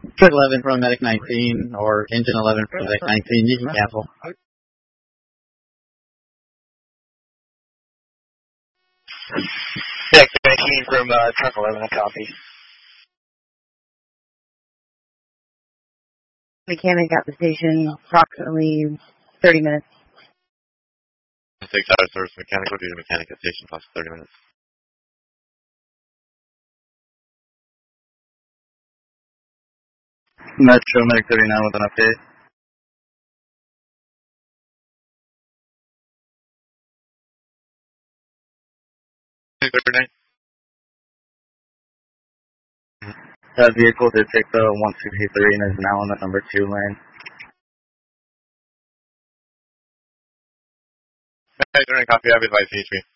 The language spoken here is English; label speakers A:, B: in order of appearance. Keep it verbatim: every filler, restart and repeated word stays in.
A: Truck eleven from Medic nineteen or Engine eleven from Medic nineteen. You can cancel.
B: Medic nineteen from uh, Truck eleven, a copy.
C: Mechanic at the station, approximately thirty minutes.
D: Six hours service mechanic. Go to the mechanic at station, plus thirty minutes.
E: Metro Medic thirty-nine with an update.
D: thirty-nine.
E: That vehicle did take the one sixty-three and is now in the number two lane.
D: Okay, copy. I've advised H P.